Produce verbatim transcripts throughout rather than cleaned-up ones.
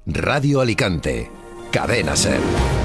Radio Alicante. Cadena SER.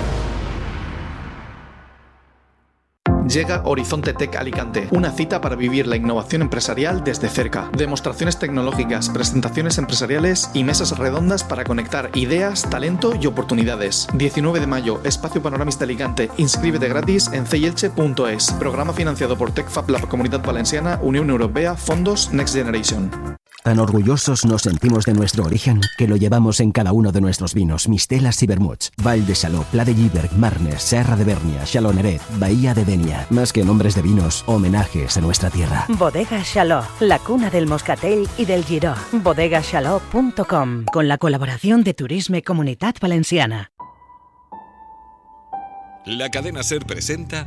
Llega Horizonte Tech Alicante, una cita para vivir la innovación empresarial desde cerca. Demostraciones tecnológicas, presentaciones empresariales y mesas redondas para conectar ideas, talento y oportunidades. diecinueve de mayo, Espacio Panoramista Alicante. Inscríbete gratis en ceyelche punto es. Programa financiado por TechFab Lab Comunidad Valenciana, Unión Europea, Fondos Next Generation. Tan orgullosos nos sentimos de nuestro origen que lo llevamos en cada uno de nuestros vinos, mistelas y vermuts. Val de Saló, Pla de Lliberg, Marnes, Serra de Bernia, Xaloneret, Bahía de Denia. Más que nombres de vinos, homenajes a nuestra tierra. Bodega Xaló, la cuna del moscatel y del giró. bodega xaló punto com, con la colaboración de Turisme Comunitat Valenciana. La cadena SER presenta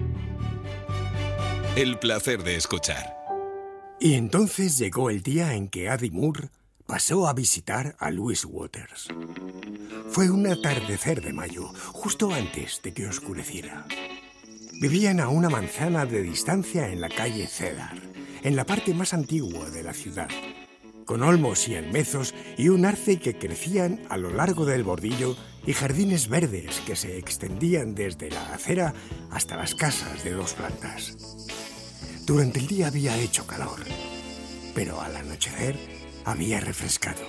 El placer de escuchar. Y entonces llegó el día en que Addie Moore pasó a visitar a Louise Waters. Fue un atardecer de mayo, justo antes de que oscureciera. Vivían a una manzana de distancia en la calle Cedar, en la parte más antigua de la ciudad, con olmos y almezos y un arce que crecían a lo largo del bordillo y jardines verdes que se extendían desde la acera hasta las casas de dos plantas. Durante el día había hecho calor, pero al anochecer había refrescado.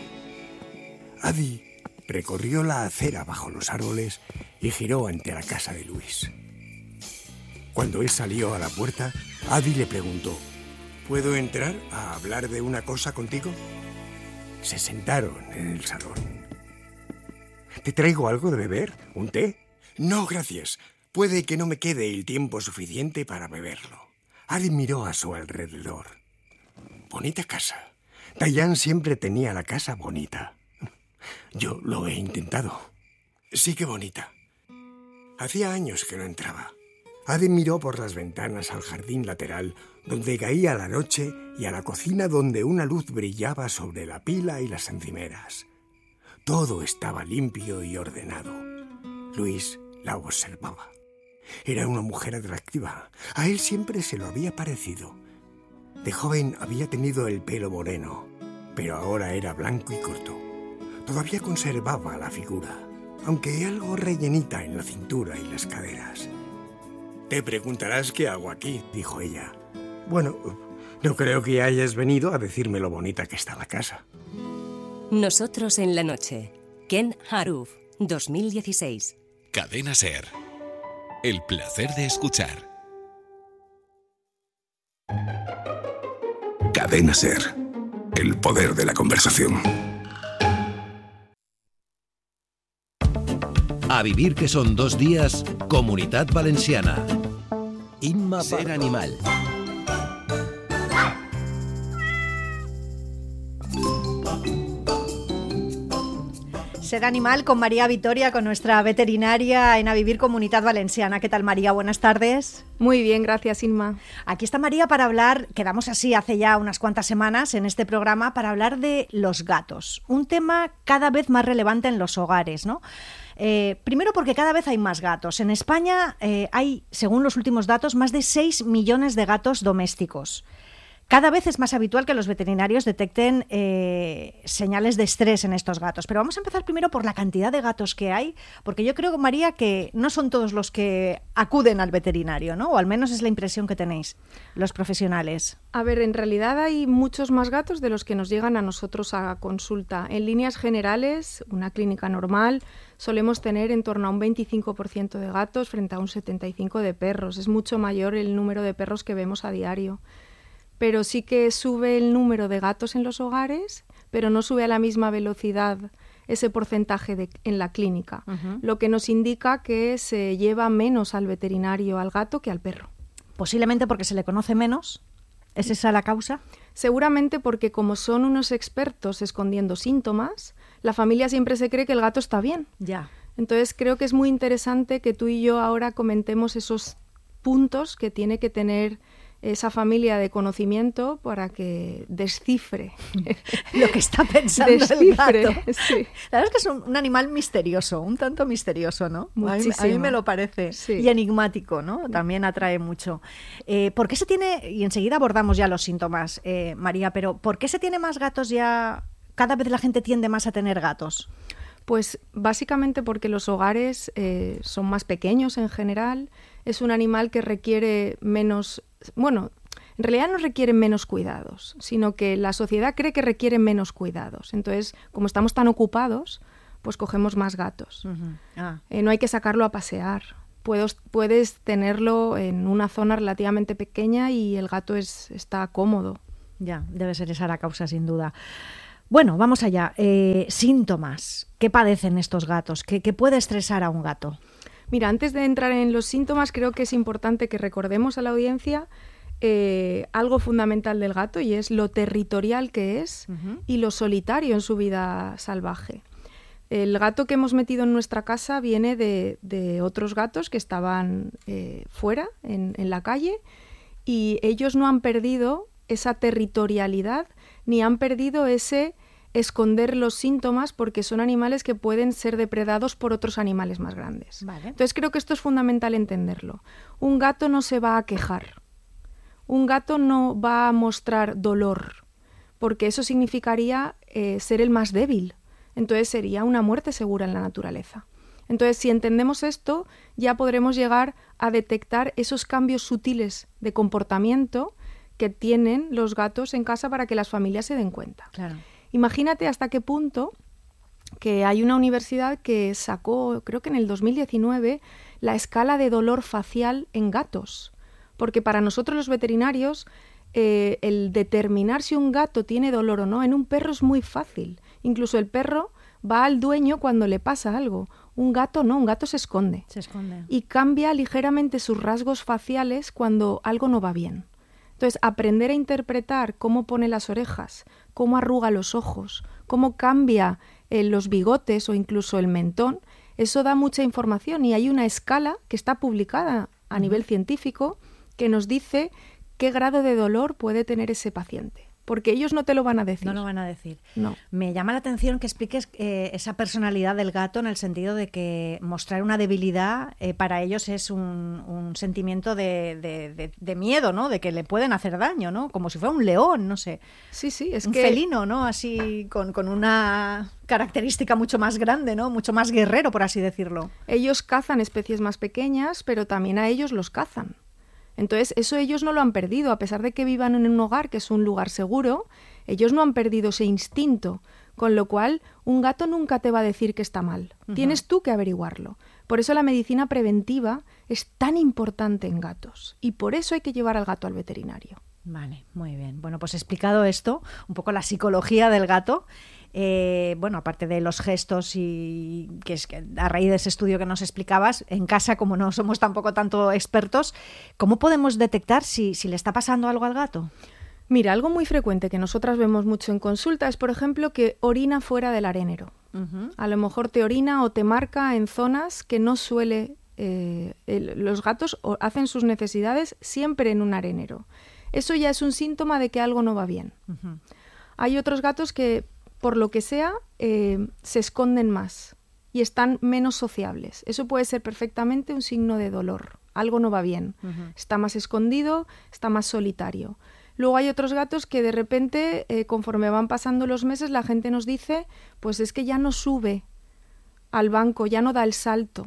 Addie recorrió la acera bajo los árboles y giró ante la casa de Luis. Cuando él salió a la puerta, Addie le preguntó: ¿puedo entrar a hablar de una cosa contigo? Se sentaron en el salón. ¿Te traigo algo de beber? ¿Un té? No, gracias. Puede que no me quede el tiempo suficiente para beberlo. Addie miró a su alrededor. Bonita casa. Diane siempre tenía la casa bonita. Yo lo he intentado. Sí que bonita. Hacía años que no entraba. Addie miró por las ventanas al jardín lateral, donde caía la noche, y a la cocina, donde una luz brillaba sobre la pila y las encimeras. Todo estaba limpio y ordenado. Luis la observaba. Era una mujer atractiva. A él siempre se lo había parecido. De joven había tenido el pelo moreno, pero ahora era blanco y corto. Todavía conservaba la figura, aunque algo rellenita en la cintura y las caderas. Te preguntarás qué hago aquí, dijo ella. Bueno, no creo que hayas venido a decirme lo bonita que está la casa. Nosotros en la noche. Ken Haruf, dos mil dieciséis. Cadena SER. El placer de escuchar. Cadena SER. El poder de la conversación. A vivir que son dos días, Comunitat Valenciana. Inma Ser Animal. Ser Animal con María Vitoria, con nuestra veterinaria en A Vivir Comunitat Valenciana. ¿Qué tal, María? Buenas tardes. Muy bien, gracias, Inma. Aquí está María para hablar, quedamos así hace ya unas cuantas semanas en este programa, para hablar de los gatos. Un tema cada vez más relevante en los hogares, ¿no? Eh, primero porque cada vez hay más gatos. En España eh, hay, según los últimos datos, más de seis millones de gatos domésticos. Cada vez es más habitual que los veterinarios detecten eh, señales de estrés en estos gatos. Pero vamos a empezar primero por la cantidad de gatos que hay, porque yo creo, María, que no son todos los que acuden al veterinario, ¿no? O al menos es la impresión que tenéis los profesionales. A ver, en realidad hay muchos más gatos de los que nos llegan a nosotros a consulta. En líneas generales, una clínica normal, solemos tener en torno a un veinticinco por ciento de gatos frente a un setenta y cinco por ciento de perros. Es mucho mayor el número de perros que vemos a diario. Pero sí que sube el número de gatos en los hogares, pero no sube a la misma velocidad ese porcentaje de, en la clínica, uh-huh. Lo que nos indica que se lleva menos al veterinario al gato que al perro. Posiblemente porque se le conoce menos. ¿Es esa la causa? Seguramente porque como son unos expertos escondiendo síntomas, la familia siempre se cree que el gato está bien. Ya. Entonces creo que es muy interesante que tú y yo ahora comentemos esos puntos que tiene que tener esa familia de conocimiento para que descifre lo que está pensando descifre, el gato. Sí. La verdad es que es un, un animal misterioso, un tanto misterioso, ¿no? Muchísimo. A mí, a mí me lo parece. Sí. Y enigmático, ¿no? También atrae mucho. Eh, ¿Por qué se tiene, y enseguida abordamos ya los síntomas, eh, María, pero ¿por qué se tiene más gatos ya? Cada vez la gente tiende más a tener gatos. Pues básicamente porque los hogares eh, son más pequeños en general, es un animal que requiere menos, bueno, en realidad no requiere menos cuidados, sino que la sociedad cree que requiere menos cuidados. Entonces, como estamos tan ocupados, pues cogemos más gatos. Uh-huh. Ah. Eh, no hay que sacarlo a pasear. Puedes, puedes tenerlo en una zona relativamente pequeña y el gato es, está cómodo. Ya, debe ser esa la causa, sin duda. Bueno, vamos allá. Eh, síntomas. ¿Qué padecen estos gatos? ¿Qué, qué puede estresar a un gato? Mira, antes de entrar en los síntomas, creo que es importante que recordemos a la audiencia eh, algo fundamental del gato, y es lo territorial que es uh-huh. y lo solitario en su vida salvaje. El gato que hemos metido en nuestra casa viene de, de otros gatos que estaban eh, fuera, en, en la calle, y ellos no han perdido esa territorialidad ni han perdido ese esconder los síntomas, porque son animales que pueden ser depredados por otros animales más grandes. Vale. Entonces creo que esto es fundamental entenderlo. Un gato no se va a quejar. Un gato no va a mostrar dolor, porque eso significaría eh, ser el más débil. Entonces sería una muerte segura en la naturaleza. Entonces, si entendemos esto, ya podremos llegar a detectar esos cambios sutiles de comportamiento que tienen los gatos en casa para que las familias se den cuenta. Claro. Imagínate hasta qué punto que hay una universidad que sacó, creo que en el dos mil diecinueve, la escala de dolor facial en gatos. Porque para nosotros los veterinarios, eh, el determinar si un gato tiene dolor o no en un perro es muy fácil. Incluso el perro va al dueño cuando le pasa algo. Un gato no, un gato se esconde. Se esconde. Y cambia ligeramente sus rasgos faciales cuando algo no va bien. Entonces, aprender a interpretar cómo pone las orejas, cómo arruga los ojos, cómo cambia eh, los bigotes o incluso el mentón, eso da mucha información, y hay una escala que está publicada a uh-huh. nivel científico que nos dice qué grado de dolor puede tener ese paciente. Porque ellos no te lo van a decir. No lo van a decir. No. Me llama la atención que expliques eh, esa personalidad del gato, en el sentido de que mostrar una debilidad eh, para ellos es un, un sentimiento de, de, de, de miedo, ¿no? De que le pueden hacer daño, ¿no? Como si fuera un león, no sé. Sí, sí, es un que... felino, ¿no? Así con, con una característica mucho más grande, ¿no? Mucho más guerrero, por así decirlo. Ellos cazan especies más pequeñas, pero también a ellos los cazan. Entonces, eso ellos no lo han perdido, a pesar de que vivan en un hogar que es un lugar seguro, ellos no han perdido ese instinto, con lo cual un gato nunca te va a decir que está mal. Uh-huh. Tienes tú que averiguarlo. Por eso la medicina preventiva es tan importante en gatos, y por eso hay que llevar al gato al veterinario. Vale, muy bien. Bueno, pues explicado esto, un poco la psicología del gato, eh, bueno, aparte de los gestos, y que es que a raíz de ese estudio que nos explicabas, en casa, como no somos tampoco tanto expertos, ¿cómo podemos detectar si, si le está pasando algo al gato? Mira, algo muy frecuente que nosotras vemos mucho en consulta es, por ejemplo, que orina fuera del arenero. Uh-huh. A lo mejor te orina o te marca en zonas que no suele... Eh, el, los gatos hacen sus necesidades siempre en un arenero. Eso ya es un síntoma de que algo no va bien. Uh-huh. Hay otros gatos que, por lo que sea, eh, se esconden más y están menos sociables. Eso puede ser perfectamente un signo de dolor. Algo no va bien. Uh-huh. Está más escondido, está más solitario. Luego hay otros gatos que de repente, eh, conforme van pasando los meses, la gente nos dice, pues es que ya no sube al banco, ya no da el salto.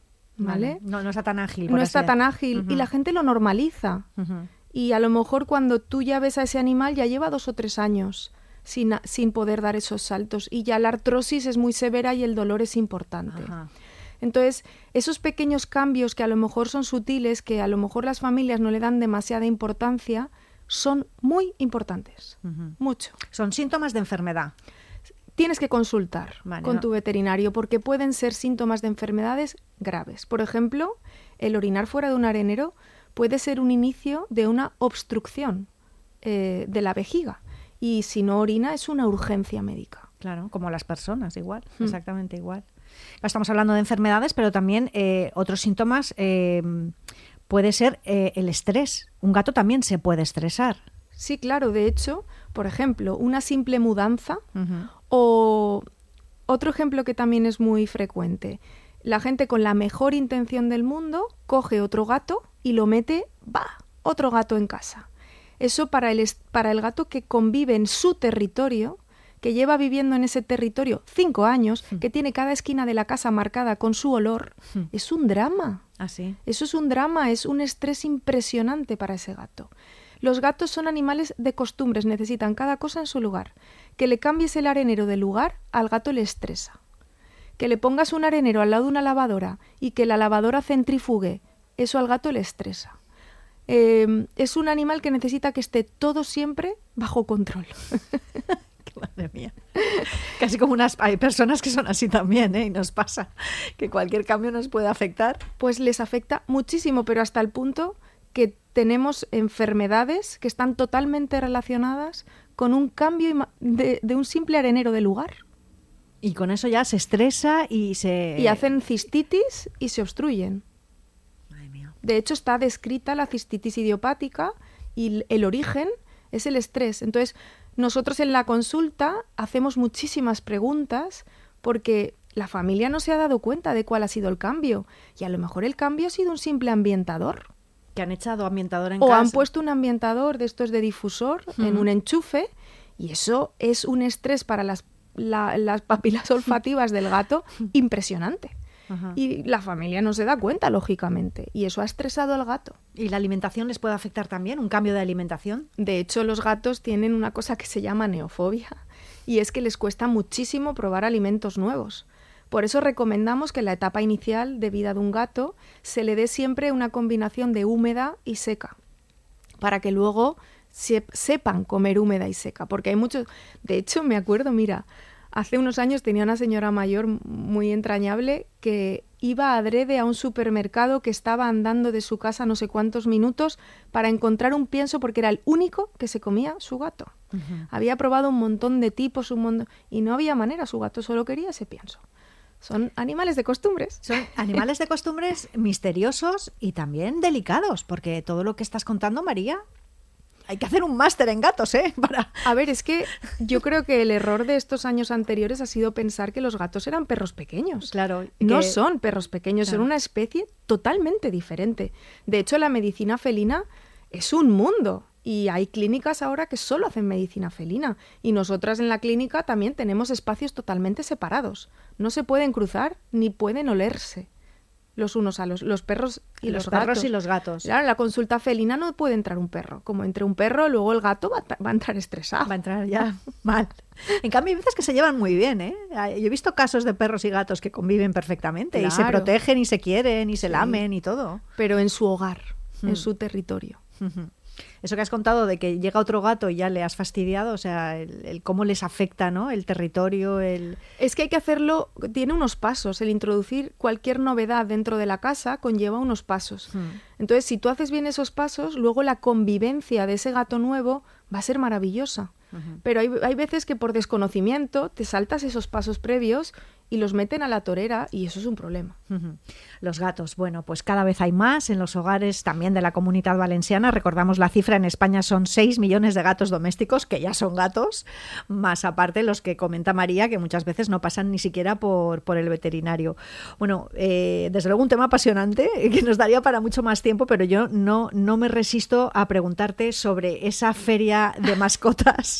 ¿Vale? No, no está tan ágil. No está tan ágil. Uh-huh. Y la gente lo normaliza. Uh-huh. Y a lo mejor cuando tú ya ves a ese animal ya lleva dos o tres años sin, sin poder dar esos saltos, y ya la artrosis es muy severa y el dolor es importante. Ajá. Entonces, esos pequeños cambios que a lo mejor son sutiles, que a lo mejor las familias no le dan demasiada importancia, son muy importantes. Uh-huh. Mucho. Son síntomas de enfermedad. Tienes que consultar vale, con no. tu veterinario, porque pueden ser síntomas de enfermedades graves. Por ejemplo, el orinar fuera de un arenero puede ser un inicio de una obstrucción eh, de la vejiga, y si no orina es una urgencia médica. Claro, como las personas, igual, mm. exactamente igual. Estamos hablando de enfermedades, pero también eh, otros síntomas eh, puede ser eh, el estrés. Un gato también se puede estresar. Sí, claro. De hecho, por ejemplo, una simple mudanza uh-huh. o otro ejemplo que también es muy frecuente. La gente con la mejor intención del mundo coge otro gato y lo mete, ¡bah!, otro gato en casa. Eso para el, para el gato que convive en su territorio que lleva viviendo en ese territorio cinco años, mm. que tiene cada esquina de la casa marcada con su olor, mm. es un drama. ¿Ah, sí? Eso es un drama, es un estrés impresionante para ese gato. Los gatos son animales de costumbres, necesitan cada cosa en su lugar. Que le cambies el arenero de lugar, al gato le estresa. Que le pongas un arenero al lado de una lavadora y que la lavadora centrifugue, eso al gato le estresa. Eh, es un animal que necesita que esté todo siempre bajo control. Madre mía. Casi como unas... Hay personas que son así también, ¿eh? Y nos pasa que cualquier cambio nos puede afectar. Pues les afecta muchísimo, pero hasta el punto que tenemos enfermedades que están totalmente relacionadas con un cambio de, de un simple arenero de lugar. Y con eso ya se estresa y se... Y hacen cistitis y se obstruyen. Madre mía. De hecho, está descrita la cistitis idiopática y el origen es el estrés. Entonces, nosotros en la consulta hacemos muchísimas preguntas porque la familia no se ha dado cuenta de cuál ha sido el cambio. Y a lo mejor el cambio ha sido un simple ambientador. Que han echado ambientador en o casa. O han puesto un ambientador de estos de difusor uh-huh. en un enchufe y eso es un estrés para las, la, las papilas olfativas del gato impresionante. Uh-huh. Y la familia no se da cuenta, lógicamente, y eso ha estresado al gato. ¿Y la alimentación les puede afectar también? ¿Un cambio de alimentación? De hecho, los gatos tienen una cosa que se llama neofobia y es que les cuesta muchísimo probar alimentos nuevos. Por eso recomendamos que en la etapa inicial de vida de un gato se le dé siempre una combinación de húmeda y seca, para que luego se, sepan comer húmeda y seca, porque hay muchos... De hecho, me acuerdo, mira, hace unos años tenía una señora mayor muy entrañable que iba adrede a un supermercado que estaba andando de su casa no sé cuántos minutos para encontrar un pienso porque era el único que se comía su gato. Uh-huh. Había probado un montón de tipos un montón, y no había manera, su gato solo quería ese pienso. Son animales de costumbres. Son animales de costumbres misteriosos y también delicados, porque todo lo que estás contando, María, hay que hacer un máster en gatos, ¿eh? Para... A ver, es que yo creo que el error de estos años anteriores ha sido pensar que los gatos eran perros pequeños. Claro. No que... son perros pequeños, claro. Son una especie totalmente diferente. De hecho, la medicina felina es un mundo. Y hay clínicas ahora que solo hacen medicina felina. Y nosotras en la clínica también tenemos espacios totalmente separados. No se pueden cruzar ni pueden olerse los unos a los, los perros y los, los gatos. perros y los gatos. Claro, en la consulta felina no puede entrar un perro. Como entre un perro, luego el gato va, va a entrar estresado. Va a entrar ya mal. En cambio, hay veces que se llevan muy bien, ¿eh? Yo he visto casos de perros y gatos que conviven perfectamente. Claro. Y se protegen y se quieren y se sí. lamen y todo. Pero en su hogar, hmm. en su territorio. Uh-huh. Eso que has contado de que llega otro gato y ya le has fastidiado, o sea, el, el cómo les afecta, ¿no? El territorio, el... Es que hay que hacerlo, tiene unos pasos. El introducir cualquier novedad dentro de la casa conlleva unos pasos. Hmm. Entonces, si tú haces bien esos pasos, luego la convivencia de ese gato nuevo va a ser maravillosa. Uh-huh. Pero hay, hay veces que por desconocimiento te saltas esos pasos previos y los meten a la torera y eso es un problema. Uh-huh. Los gatos, bueno, pues cada vez hay más en los hogares también de la Comunidad Valenciana. Recordamos la cifra, en España son seis millones de gatos domésticos, que ya son gatos, más aparte los que comenta María, que muchas veces no pasan ni siquiera por, por el veterinario. Bueno, eh, desde luego un tema apasionante que nos daría para mucho más tiempo, pero yo no, no me resisto a preguntarte sobre esa feria de mascotas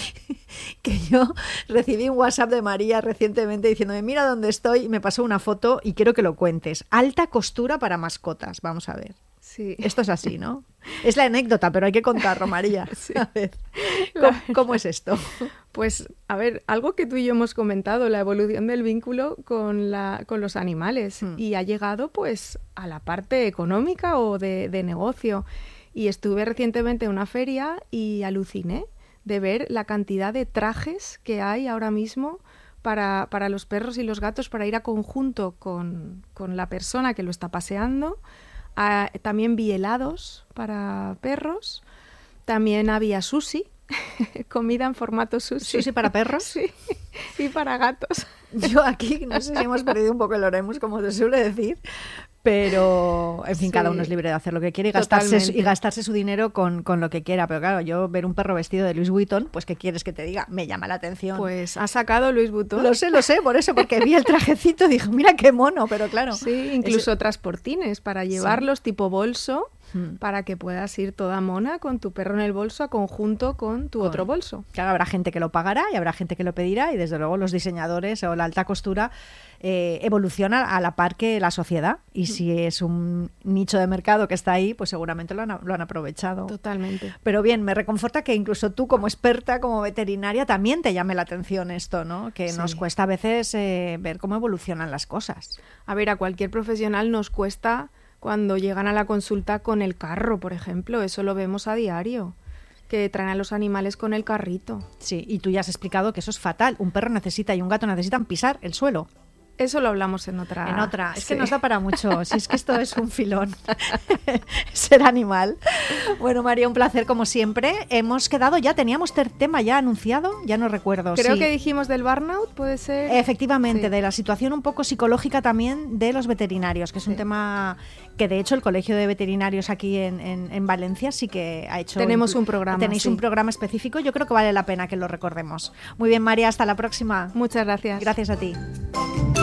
que yo recibí un WhatsApp de María recientemente diciéndome, mira dónde estoy, y me pasó una foto y quiero que lo cuentes. Alta costura para mascotas, vamos a ver. Sí. Esto es así, ¿no? Es la anécdota, pero hay que contarlo, María. Sí. A ver, ¿cómo, ¿cómo es esto? Pues, a ver, algo que tú y yo hemos comentado, la evolución del vínculo con, la, con los animales, hmm. y ha llegado pues a la parte económica o de, de negocio. Y estuve recientemente en una feria y aluciné de ver la cantidad de trajes que hay ahora mismo para, para los perros y los gatos para ir a conjunto con, con la persona que lo está paseando. Ah, también vi helados para perros, también había sushi, comida en formato sushi. ¿Sushi para perros? Sí, y para gatos. Yo aquí no sé si hemos perdido un poco el oremus, como se suele decir, pero en fin, sí, cada uno es libre de hacer lo que quiere y gastarse, y gastarse su dinero con, con lo que quiera. Pero claro, yo ver un perro vestido de Louis Vuitton, pues ¿qué quieres que te diga? Me llama la atención. Pues ha sacado Louis Vuitton. Lo sé, lo sé, por eso, porque vi el trajecito y dije, mira qué mono, pero claro. Sí, incluso es... transportines para llevarlos, sí, tipo bolso. mm. para que puedas ir toda mona con tu perro en el bolso a conjunto con tu con... otro bolso. Claro, habrá gente que lo pagará y habrá gente que lo pedirá y desde luego los diseñadores o la alta costura eh, evoluciona a la par que la sociedad y si es un nicho de mercado que está ahí, pues seguramente lo han, lo han aprovechado. Totalmente. Pero bien, me reconforta que incluso tú como experta, como veterinaria, también te llame la atención esto, ¿no? Que sí. nos cuesta a veces eh, ver cómo evolucionan las cosas. A ver, a cualquier profesional nos cuesta cuando llegan a la consulta con el carro, por ejemplo, eso lo vemos a diario, que traen a los animales con el carrito. Sí, y tú ya has explicado que eso es fatal. Un perro necesita y un gato necesitan pisar el suelo. Eso lo hablamos en otra. En otra. Es sí. que nos da para mucho. Si es que esto es un filón. Ser animal. Bueno, María, un placer como siempre. Hemos quedado ya, teníamos ter- tema ya anunciado, ya no recuerdo. Creo sí. que dijimos del burnout, puede ser. Efectivamente, sí. de la situación un poco psicológica también de los veterinarios, que es sí. un tema que de hecho el Colegio de Veterinarios aquí en, en, en Valencia sí que ha hecho. Tenemos un programa. Tenéis sí. un programa específico. Yo creo que vale la pena que lo recordemos. Muy bien, María, hasta la próxima. Muchas gracias. Gracias a ti.